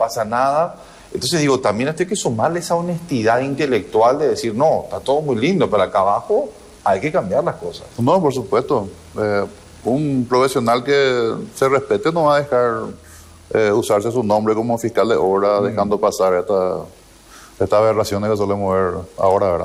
pasa nada. Entonces digo, también esto hay que sumarle esa honestidad intelectual de decir, no, está todo muy lindo, pero acá abajo hay que cambiar las cosas. No, por supuesto. Un profesional que se respete no va a dejar usarse su nombre como fiscal de obra, dejando pasar estas aberraciones que solemos ver ahora, ¿verdad?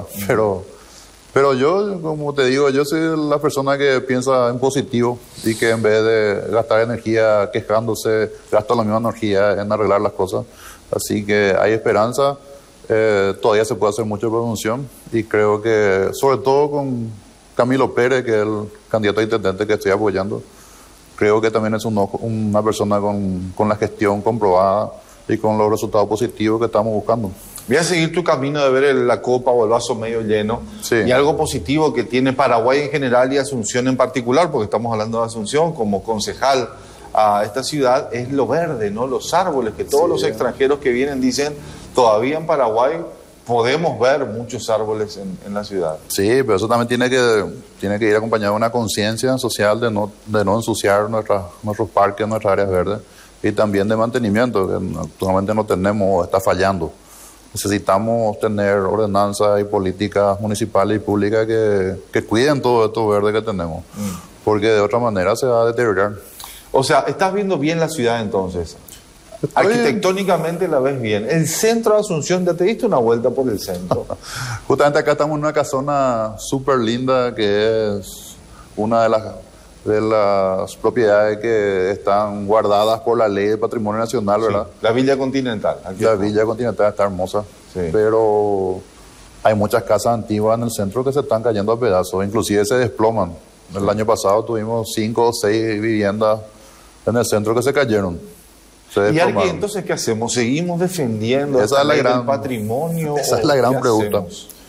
Pero yo, como te digo, yo soy la persona que piensa en positivo y que en vez de gastar energía quejándose, gasta la misma energía en arreglar las cosas. Así que hay esperanza, todavía se puede hacer mucha promoción y creo que, sobre todo con Camilo Pérez, que es el candidato a intendente que estoy apoyando, creo que también es una persona con la gestión comprobada y con los resultados positivos que estamos buscando. Voy a seguir tu camino de ver la copa o el vaso medio lleno. Sí. Y algo positivo que tiene Paraguay en general y Asunción en particular, porque estamos hablando de Asunción como concejal a esta ciudad, es lo verde, ¿no? Los árboles, que todos los extranjeros que vienen dicen, todavía en Paraguay podemos ver muchos árboles en la ciudad. Sí, pero eso también tiene que ir acompañado de una conciencia social de no ensuciar nuestros parques, nuestras áreas verdes, y también de mantenimiento, que actualmente no tenemos, está fallando. Necesitamos tener ordenanzas y políticas municipales y públicas que cuiden todo esto verde que tenemos, porque de otra manera se va a deteriorar. O sea, estás viendo bien la ciudad entonces. Arquitectónicamente la ves bien. El centro de Asunción, ¿ya te diste una vuelta por el centro? Justamente acá estamos en una casona súper linda que es una de las propiedades que están guardadas por la ley de patrimonio nacional, ¿verdad? Sí, la Villa Continental. Villa Continental está hermosa, sí. Pero hay muchas casas antiguas en el centro que se están cayendo a pedazos, inclusive se desploman. El año pasado tuvimos 5 o 6 viviendas en el centro que se cayeron. ¿Y aquí entonces qué hacemos? ¿Seguimos defendiendo esa es la gran patrimonio? Esa es la gran pregunta.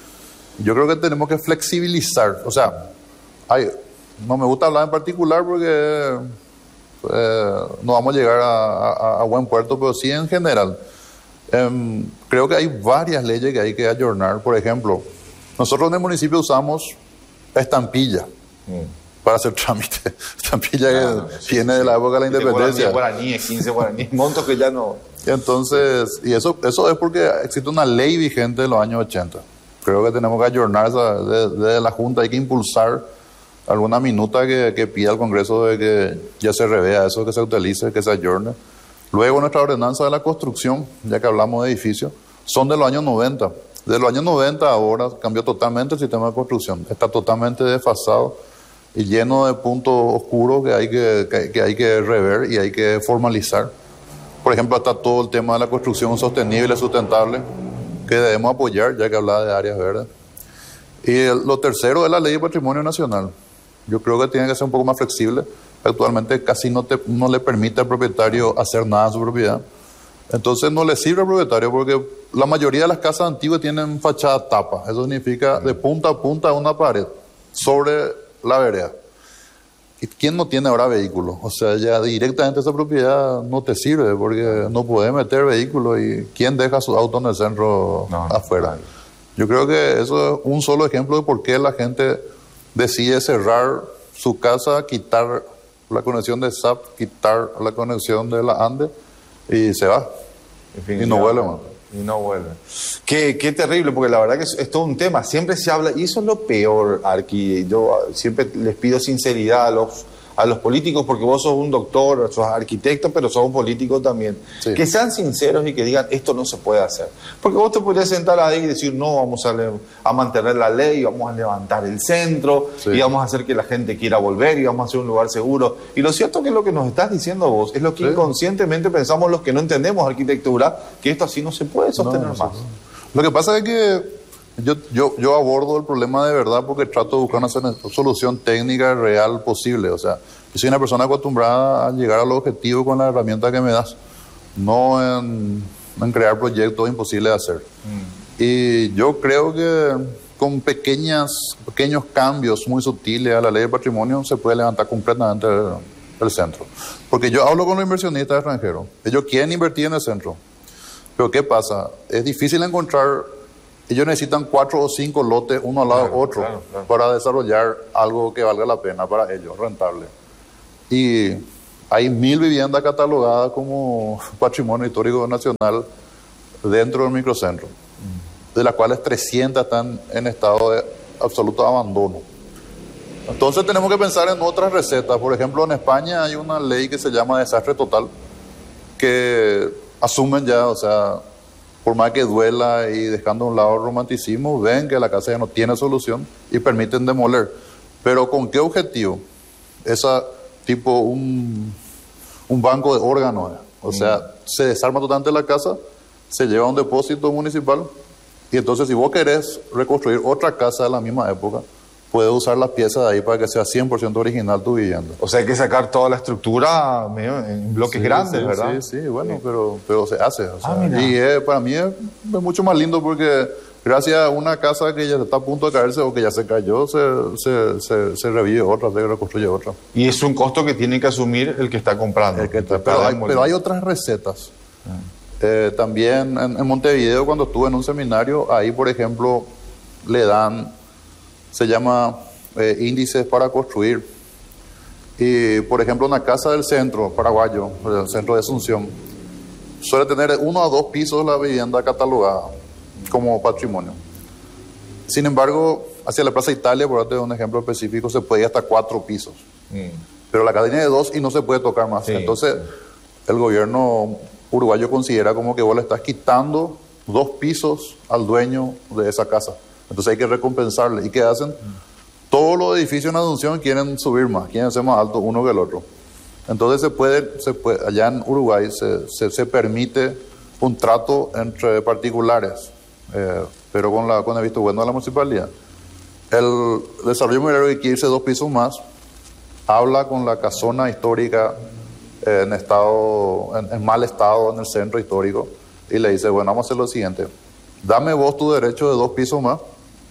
Yo creo que tenemos que flexibilizar. O sea, no me gusta hablar en particular porque no vamos a llegar a buen puerto, pero sí en general. Creo que hay varias leyes que hay que ayornar. Por ejemplo, nosotros en el municipio usamos estampilla para hacer trámite. Estampilla que viene de la época de la independencia. Guaraníes, 15 guaraníes, montos que ya no... Entonces, y eso es porque existe una ley vigente de los años 80. Creo que tenemos que ayornar desde la Junta, hay que impulsar alguna minuta que pida al Congreso de que ya se revea eso, que se utilice, que se ayorne. Luego nuestra ordenanza de la construcción, ya que hablamos de edificios, son de los años 90. De los años 90 ahora cambió totalmente el sistema de construcción. Está totalmente desfasado y lleno de puntos oscuros que hay que rever y hay que formalizar. Por ejemplo, está todo el tema de la construcción sostenible, sustentable, que debemos apoyar, ya que hablaba de áreas verdes. Y lo tercero es la Ley de Patrimonio Nacional. Yo creo que tiene que ser un poco más flexible. Actualmente casi no le permite al propietario hacer nada en su propiedad. Entonces no le sirve al propietario porque la mayoría de las casas antiguas tienen fachada tapa. Eso significa de punta a punta una pared sobre la vereda. ¿Y quién no tiene ahora vehículo? O sea, ya directamente esa propiedad no te sirve porque no puedes meter vehículos y ¿quién deja su auto en el centro afuera? No. Yo creo que eso es un solo ejemplo de por qué la gente decide cerrar su casa, quitar la conexión de SAP, quitar la conexión de la ANDE y se va. Y no vuelve más. Y no vuelve. Qué terrible, porque la verdad que es todo un tema. Siempre se habla, y eso es lo peor, Arqui. Yo siempre les pido sinceridad a los políticos, porque vos sos un doctor, sos arquitecto, pero sos un político también. Sí. Que sean sinceros y que digan, esto no se puede hacer. Porque vos te podrías sentar ahí y decir, no, vamos a mantener la ley, vamos a levantar el centro, y vamos a hacer que la gente quiera volver, y vamos a hacer un lugar seguro. Y lo cierto que lo que nos estás diciendo vos es lo que inconscientemente pensamos los que no entendemos arquitectura, que esto así no se puede sostener más. Lo que pasa es que yo abordo el problema de verdad porque trato de buscar una solución técnica real posible. O sea, yo soy una persona acostumbrada a llegar al objetivo con la herramienta que me das, no en crear proyectos imposibles de hacer. Y yo creo que con pequeños cambios muy sutiles a la ley de patrimonio se puede levantar completamente el centro. Porque yo hablo con los inversionistas extranjeros, ellos quieren invertir en el centro, pero ¿qué pasa? Es difícil encontrar. Ellos necesitan 4 o 5 lotes, uno al lado de otro, para desarrollar algo que valga la pena para ellos, rentable. Y hay 1000 viviendas catalogadas como patrimonio histórico nacional dentro del microcentro, de las cuales 300 están en estado de absoluto abandono. Entonces tenemos que pensar en otras recetas. Por ejemplo, en España hay una ley que se llama desastre total, que asumen ya, o sea, por más que duela y dejando a un lado el romanticismo, ven que la casa ya no tiene solución y permiten demoler. Pero ¿con qué objetivo? Esa tipo un banco de órganos. O sea, se desarma totalmente la casa, se lleva a un depósito municipal y entonces si vos querés reconstruir otra casa de la misma época, puedes usar las piezas de ahí para que sea 100% original tu vivienda. O sea, hay que sacar toda la estructura medio en bloques grandes, ¿verdad? Sí, bueno, pero se hace. O sea, y para mí es mucho más lindo porque gracias a una casa que ya está a punto de caerse o que ya se cayó, se revive otra, se reconstruye otra. Y es un costo que tiene que asumir el que está comprando. Pero hay otras recetas. También en Montevideo, cuando estuve en un seminario, ahí, por ejemplo, le dan, se llama índices para construir. Y, por ejemplo, una casa del centro paraguayo, el centro de Asunción, suele tener 1 a 2 pisos la vivienda catalogada como patrimonio. Sin embargo, hacia la Plaza Italia, por darte un ejemplo específico, se puede ir hasta 4 pisos. Pero la cadena de 2 y no se puede tocar más. Entonces, el gobierno uruguayo considera como que vos le estás quitando 2 pisos al dueño de esa casa. Entonces hay que recompensarle. ¿Y qué hacen? Todos los edificios en Asunción quieren subir más, quieren ser más altos uno que el otro. Entonces se puede allá en Uruguay se permite un trato entre particulares, pero con el visto bueno de la municipalidad. El desarrollo inmobiliario que quiere irse 2 pisos más, habla con la casona histórica en mal estado en el centro histórico y le dice, bueno, vamos a hacer lo siguiente, dame vos tu derecho de 2 pisos más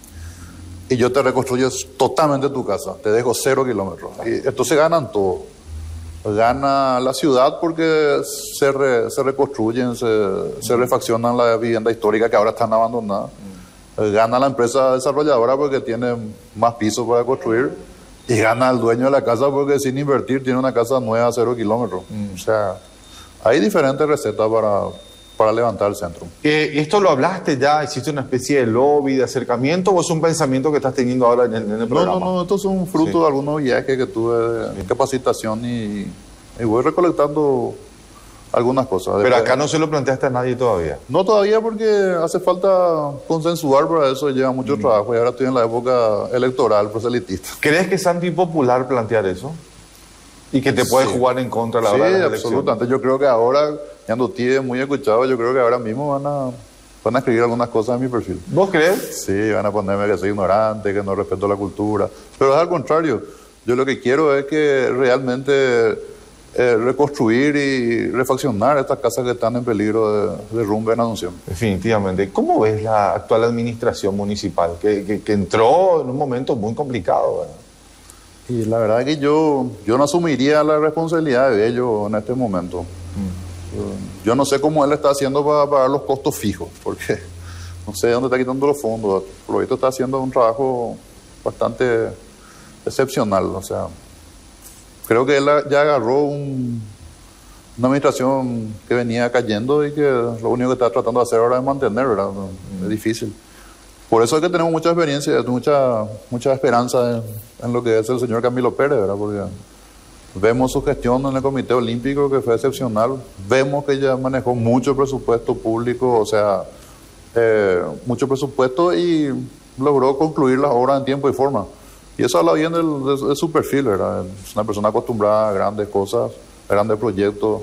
y yo te reconstruyo totalmente tu casa, te dejo 0 kilómetros. Y entonces ganan todo. Gana la ciudad porque se reconstruyen, se refaccionan las viviendas históricas que ahora están abandonadas. Gana la empresa desarrolladora porque tiene más pisos para construir. Y gana el dueño de la casa porque sin invertir tiene una casa nueva a 0 kilómetros. O sea, hay diferentes recetas para levantar el centro. ¿Esto lo hablaste ya? ¿Hiciste una especie de lobby, de acercamiento o es un pensamiento que estás teniendo ahora en el programa? No, esto es un fruto de algunos viajes que tuve de capacitación y voy recolectando algunas cosas. Pero acá no se lo planteaste a nadie todavía. No todavía porque hace falta consensuar, para eso lleva mucho trabajo y ahora estoy en la época electoral proselitista. ¿Crees que es antipopular plantear eso? ¿Y que te puede jugar en contra a la hora de las elecciones? Sí, absolutamente. Yo creo que ahora, Yando Tíe, muy escuchado, yo creo que ahora mismo van a escribir algunas cosas en mi perfil. ¿Vos crees? Sí, van a ponerme que soy ignorante, que no respeto la cultura. Pero es al contrario. Yo lo que quiero es que realmente reconstruir y refaccionar estas casas que están en peligro de derrumbe en Asunción. Definitivamente. ¿Cómo ves la actual administración municipal? Que entró en un momento muy complicado, ¿verdad? Y la verdad es que yo no asumiría la responsabilidad de ello en este momento. Yo no sé cómo él está haciendo para pagar los costos fijos, porque no sé de dónde está quitando los fondos. Por lo visto está haciendo un trabajo bastante excepcional. O sea, creo que él ya agarró una administración que venía cayendo y que lo único que está tratando de hacer ahora es mantener, ¿verdad? Es difícil. Por eso es que tenemos mucha experiencia, mucha esperanza en lo que es el señor Camilo Pérez, ¿verdad? Porque vemos su gestión en el Comité Olímpico, que fue excepcional. Vemos que ella manejó mucho presupuesto público, o sea, mucho presupuesto y logró concluir las obras en tiempo y forma. Y eso habla bien de su perfil, ¿verdad? Es una persona acostumbrada a grandes cosas, a grandes proyectos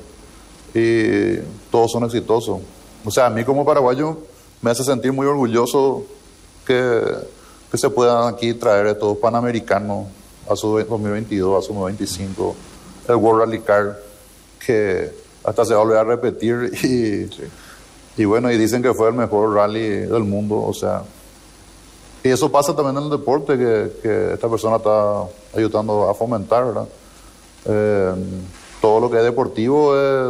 y todos son exitosos. O sea, a mí como paraguayo me hace sentir muy orgulloso que se puedan aquí traer estos panamericanos a su 2022, a su 2025, el World Rally Car, que hasta se va a volver a repetir y bueno, y dicen que fue el mejor rally del mundo, o sea, y eso pasa también en el deporte que esta persona está ayudando a fomentar, ¿verdad? Todo lo que es deportivo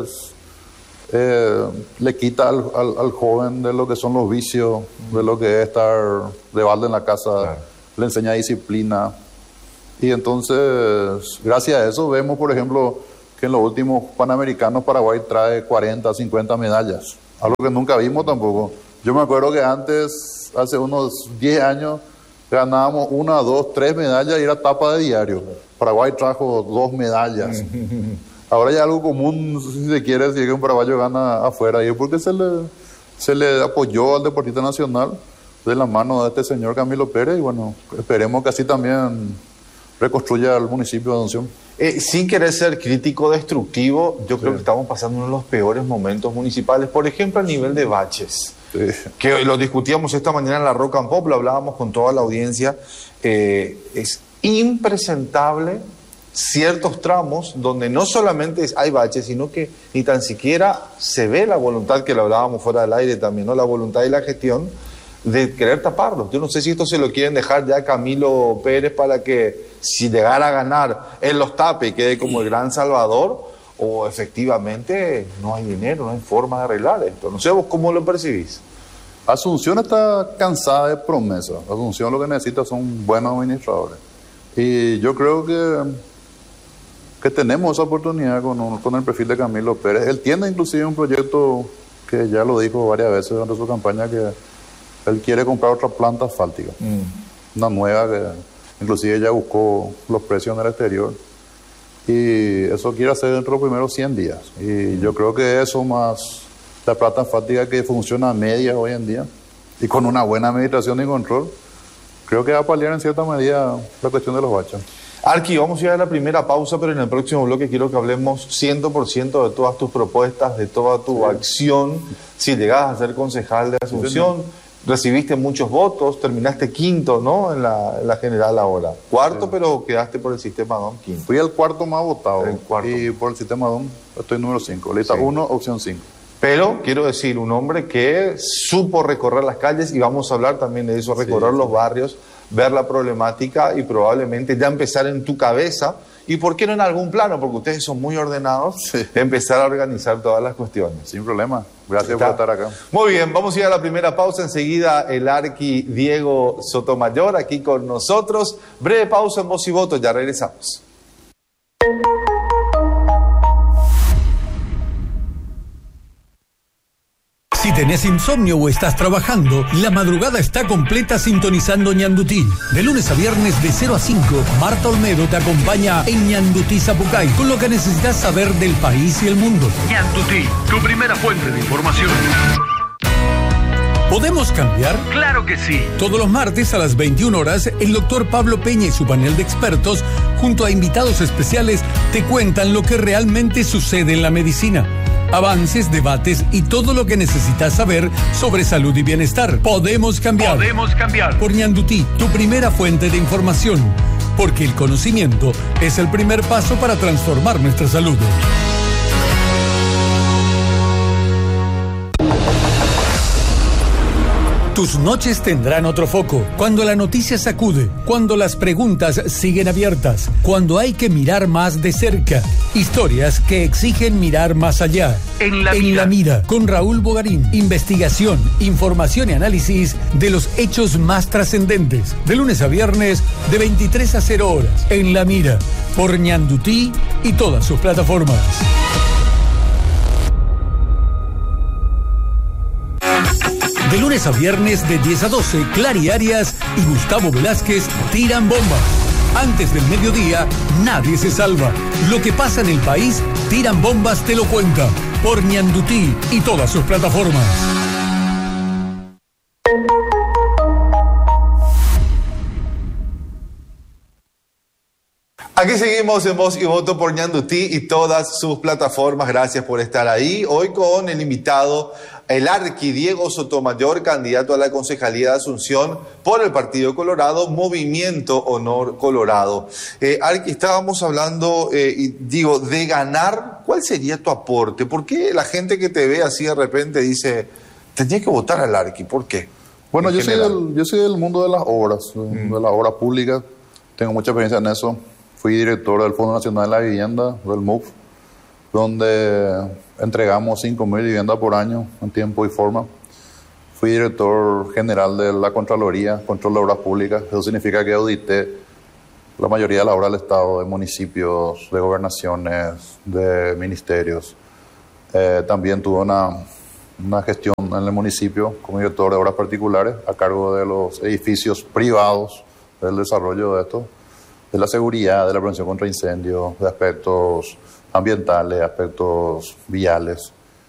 le quita al joven de lo que son los vicios, de lo que es estar de balde en la casa, claro. Le enseña disciplina. Y entonces, gracias a eso, vemos, por ejemplo, que en los últimos Panamericanos Paraguay trae 40, 50 medallas, algo que nunca vimos tampoco. Yo me acuerdo que antes, hace unos 10 años, ganábamos 1, 2, 3 medallas y era tapa de diario. Paraguay trajo 2 medallas. Ahora ya algo común, si se quiere, si un paraguayo gana afuera, y es porque se le apoyó al deportista nacional de la mano de este señor Camilo Pérez, y bueno, esperemos que así también reconstruya el municipio de Asunción. Sin querer ser crítico destructivo, yo creo que estamos pasando uno de los peores momentos municipales, por ejemplo, a nivel de baches. Sí. Que lo discutíamos esta mañana en la Rock and Pop, lo hablábamos con toda la audiencia. Es impresentable ciertos tramos donde no solamente hay baches, sino que ni tan siquiera se ve la voluntad, que lo hablábamos fuera del aire también, ¿no? La voluntad y la gestión de querer taparlos. Yo no sé si esto se lo quieren dejar ya a Camilo Pérez para que, si llegara a ganar, él los tape y quede como el gran salvador, o efectivamente no hay dinero, no hay forma de arreglar esto. No sé vos cómo lo percibís. Asunción está cansada de promesas. Asunción lo que necesita son buenos administradores. Y yo creo que tenemos esa oportunidad con el perfil de Camilo Pérez. Él tiene inclusive un proyecto que ya lo dijo varias veces durante su campaña, que él quiere comprar otra planta asfáltica, una nueva, que inclusive ya buscó los precios en el exterior, y eso quiere hacer dentro de los primeros 100 días. Y yo creo que eso, más la planta asfáltica que funciona a medias hoy en día, y con una buena administración y control, creo que va a paliar en cierta medida la cuestión de los baches. Arqui, vamos a ir a la primera pausa, pero en el próximo bloque quiero que hablemos 100% de todas tus propuestas, de toda tu acción. Si llegás a ser concejal de Asunción, recibiste muchos votos, terminaste quinto, ¿no? En la general ahora. Cuarto, pero quedaste por el sistema DOM quinto. Fui el cuarto más votado. El cuarto. Y por el sistema DOM estoy número 5. Lista 1, opción 5. Pero quiero decir, un hombre que supo recorrer las calles, y vamos a hablar también de eso, recorrer los barrios, ver la problemática y probablemente ya empezar en tu cabeza, y por qué no en algún plano, porque ustedes son muy ordenados, empezar a organizar todas las cuestiones. Sin problema. Gracias por estar acá. Muy bien, vamos a ir a la primera pausa. Enseguida el Arqui Diego Sotomayor aquí con nosotros. Breve pausa en Voz y Voto, ya regresamos. Si tenés insomnio o estás trabajando, la madrugada está completa sintonizando Ñandutí. De lunes a viernes de 0 a 5, Marta Olmedo te acompaña en Ñandutí Zapucay, con lo que necesitas saber del país y el mundo. Ñandutí, tu primera fuente de información. ¿Podemos cambiar? ¡Claro que sí! Todos los martes a las 21 horas, el doctor Pablo Peña y su panel de expertos, junto a invitados especiales, te cuentan lo que realmente sucede en la medicina. Avances, debates y todo lo que necesitas saber sobre salud y bienestar. Podemos cambiar. Podemos cambiar. Por Ñandutí, tu primera fuente de información. Porque el conocimiento es el primer paso para transformar nuestra salud. Tus noches tendrán otro foco, cuando la noticia sacude, cuando las preguntas siguen abiertas, cuando hay que mirar más de cerca. Historias que exigen mirar más allá. En la mira, con Raúl Bogarín. Investigación, información y análisis de los hechos más trascendentes. De lunes a viernes, de 23 a 0 horas. En La Mira, por Ñandutí y todas sus plataformas. De lunes a viernes de 10 a 12, Clary Arias y Gustavo Velázquez tiran bombas. Antes del mediodía, nadie se salva. Lo que pasa en el país, Tiran Bombas te lo cuenta. Por Ñandutí y todas sus plataformas. Aquí seguimos en Voz y Voto por Ñandutí y todas sus plataformas. Gracias por estar ahí. Hoy con el invitado, el Arqui Diego Sotomayor, candidato a la Concejalía de Asunción por el Partido Colorado, Movimiento Honor Colorado. Arqui, estábamos hablando, de ganar. ¿Cuál sería tu aporte? ¿Por qué la gente que te ve así de repente dice, tenía que votar al Arqui? ¿Por qué? Bueno, yo soy del mundo de las obras, de las obras públicas. Tengo mucha experiencia en eso. Fui director del Fondo Nacional de la Vivienda, del MUF, donde entregamos 5.000 viviendas por año en tiempo y forma. Fui director general de la Contraloría, Control de Obras Públicas. Eso significa que audité la mayoría de la obra del Estado, de municipios, de gobernaciones, de ministerios. También tuve una gestión en el municipio como director de obras particulares a cargo de los edificios privados, del desarrollo de esto, de la seguridad, de la prevención contra incendios, de aspectos ambientales, aspectos viales.